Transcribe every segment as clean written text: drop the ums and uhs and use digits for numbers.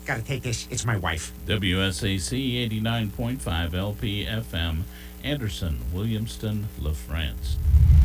Gotta take this. It's my wife. WSAC 89.5 LPFM, Anderson, Williamston, La France.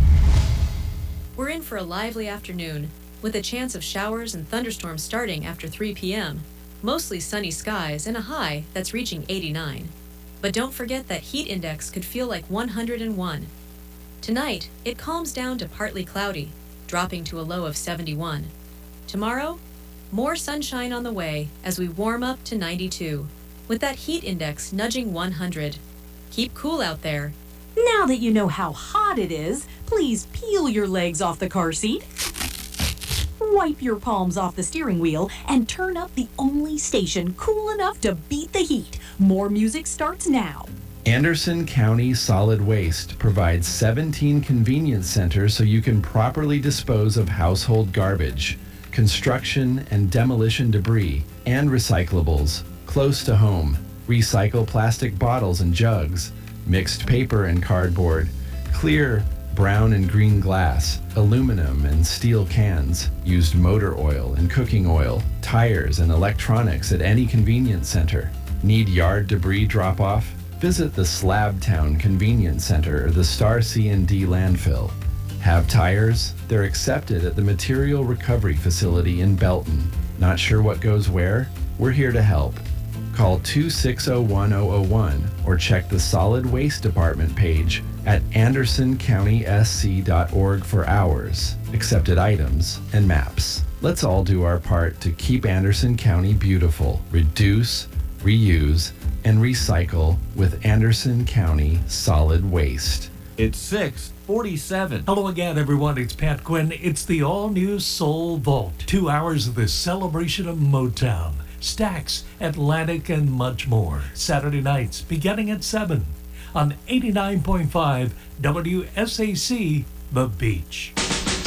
We're in for a lively afternoon, with a chance of showers and thunderstorms starting after 3 p.m. Mostly sunny skies and a high that's reaching 89. But don't forget that heat index could feel like 101. Tonight, it calms down to partly cloudy, dropping to a low of 71. Tomorrow, more sunshine on the way as we warm up to 92, with that heat index nudging 100. Keep cool out there. Now that you know how hot it is, please peel your legs off the car seat, wipe your palms off the steering wheel, and turn up the only station cool enough to beat the heat. More music starts now. Anderson County Solid Waste provides 17 convenience centers so you can properly dispose of household garbage, construction and demolition debris, and recyclables close to home. Recycle plastic bottles and jugs, mixed paper and cardboard, clear brown and green glass, aluminum and steel cans, used motor oil and cooking oil, tires and electronics at any convenience center. Need yard debris drop-off? Visit the Slabtown Convenience Center or the Star C&D landfill. Have tires? They're accepted at the Material Recovery Facility in Belton. Not sure what goes where? We're here to help. Call 260-1001 or check the Solid Waste Department page at andersoncountysc.org for hours, accepted items, and maps. Let's all do our part to keep Anderson County beautiful. Reduce, reuse, and recycle with Anderson County Solid Waste. It's 6:47. Hello again, everyone. It's Pat Quinn. It's the all-new Soul Vault. 2 hours of the celebration of Motown, Stax, Atlantic, and much more. Saturday nights beginning at 7 on 89.5 WSAC, The Beach.